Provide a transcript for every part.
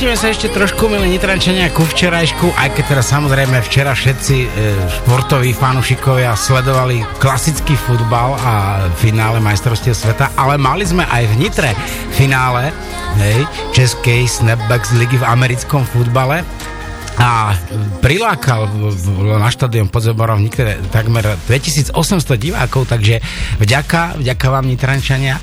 Vrátime sa ešte trošku, milí Nitrančania, ku včerajšku, aj keď teraz samozrejme včera všetci športoví fanúšikovia sledovali klasický futbal a finále majstrovstiev sveta, ale mali sme aj v Nitre finále českej Snapbacks ligy v americkom futbale. A prilákal na štadión pod Zoborom v Nitre takmer 2800 divákov, takže vďaka vám Nitrančania.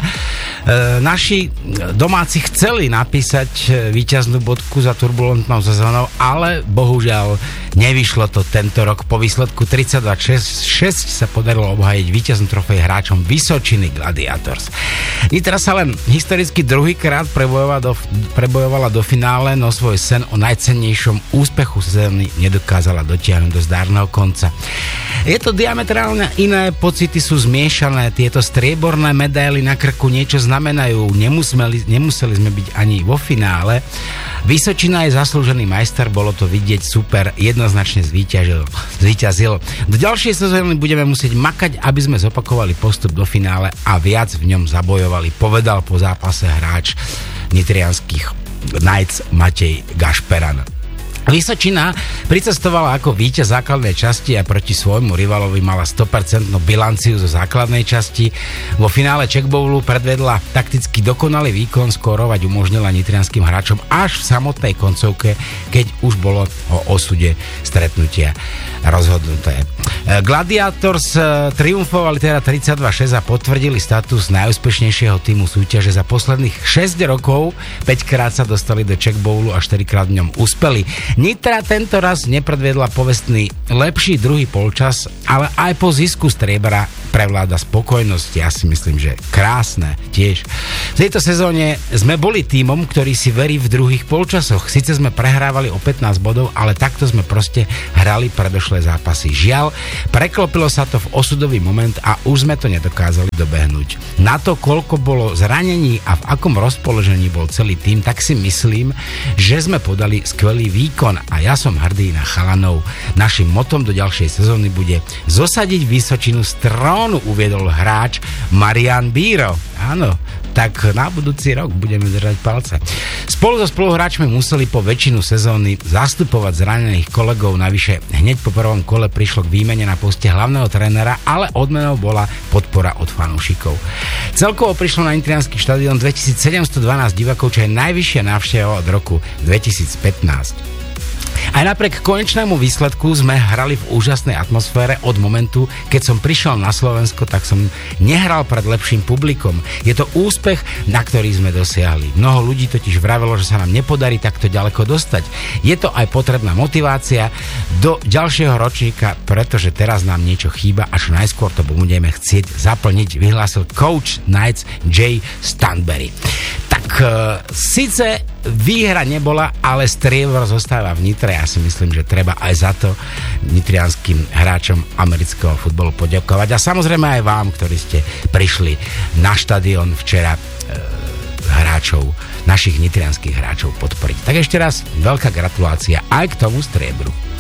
Naši domáci chceli napísať víťaznú bodku za turbulentnou sezónou, ale bohužiaľ nevyšlo to tento rok. Po výsledku 32-6 sa podarilo obhájiť víťaznú trofej hráčom Vysočiny Gladiators. Nitra sa len historicky druhýkrát prebojovala do finále, no svoj sen o najcennejšom úspechu sezóny nedokázala dotiahnuť do zdárneho konca. Je to diametrálne iné, pocity sú zmiešané, tieto strieborné medaily na krku niečo znamenajú, nemuseli sme byť ani vo finále. Vysočina je zaslúžený majster, bolo to vidieť super, jednoznačne zvíťazil. Do ďalšej sezóny budeme musieť makať, aby sme zopakovali postup do finále a viac v ňom zabojovali, povedal po zápase hráč nitrianskych Knights Matej Gašperan. Vysočina pricestovala ako víťaz základnej časti a proti svojmu rivalovi mala 100% bilanciu zo základnej časti. Vo finále Czech Bowlu predvedla takticky dokonalý výkon, skórovať umožnila nitrianským hráčom až v samotnej koncovke, keď už bolo o osude stretnutia rozhodnuté. Gladiators triumfovali teda 32-6 a potvrdili status najúspešnejšieho týmu súťaže. Za posledných 6 rokov 5 krát sa dostali do Czech Bowlu a 4 krát v ňom uspeli. Nitra tento raz nepredviedla povestný lepší druhý polčas, ale aj po zisku striebra prevláda spokojnosť. Ja si myslím, že krásne tiež. V tejto sezóne sme boli tímom, ktorý si verí v druhých polčasoch. Sice sme prehrávali o 15 bodov, ale takto sme proste hrali predošlé zápasy. Žiaľ, preklopilo sa to v osudový moment a už sme to nedokázali dobehnúť. Na to, koľko bolo zranení a v akom rozpoložení bol celý tím, tak si myslím, že sme podali skvelý výkon a ja som hrdý na chalanov. Našim motom do ďalšej sezóny bude zosadiť Vysočinu z trónu, uviedol hráč Marian Bíro. Áno, tak na budúci rok budeme držať palce. Spolu so spoluhráčmi museli po väčšinu sezóny zastupovať zranených kolegov, navyše hneď po prvom kole prišlo k výmene na poste hlavného trénera, ale odmenou bola podpora od fanúšikov. Celkovo prišlo na nitriansky štadión 2712 divákov, čo je najvyššia návšteva od roku 2015. Aj napriek konečnému výsledku sme hrali v úžasnej atmosfére. Od momentu, keď som prišiel na Slovensko, tak som nehral pred lepším publikom. Je to úspech, na ktorý sme dosiahli. Mnoho ľudí totiž vravelo, že sa nám nepodarí takto ďaleko dostať. Je to aj potrebná motivácia do ďalšieho ročníka, pretože teraz nám niečo chýba, až najskôr to budeme chcieť zaplniť, vyhlásil coach Knights Jay Stanberry. Tak síce výhra nebola, ale striebro zostáva v Nitre. Ja si myslím, že treba aj za to nitrianským hráčom amerického futbolu poďakovať. A samozrejme aj vám, ktorí ste prišli na štadión včera hráčov, našich nitrianských hráčov podporiť. Tak ešte raz veľká gratulácia aj k tomu striebru.